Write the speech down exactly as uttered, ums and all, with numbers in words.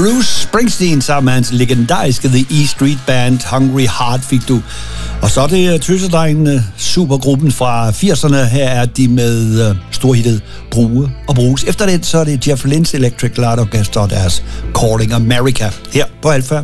Bruce Springsteen sammen med hans legendariske The E Street Band, Hungry Heart fik du. Og så er det tøsedrengene, supergruppen fra firserne. Her er de med uh, storhittet Bruge og Bruges. Efter det, så er det Jeff Lynne's Electric Light Orchestra og deres Calling America her på Alpha.